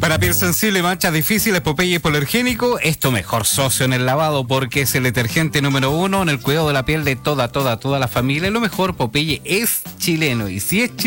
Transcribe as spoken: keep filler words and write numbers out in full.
Para piel sensible y manchas difíciles, Popeye Hipoalergénico es tu mejor socio en el lavado porque es el detergente número uno en el cuidado de la piel de toda, toda, toda la familia. Y lo mejor, Popeye es chileno y si es chileno,